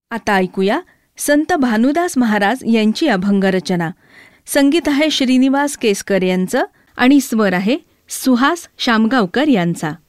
आता ऐकूया संत भानुदास महाराज यांची अभंगरचना. संगीत आहे श्रीनिवास केसकर यांचं आणि स्वर आहे सुहास शामगावकर यांचा.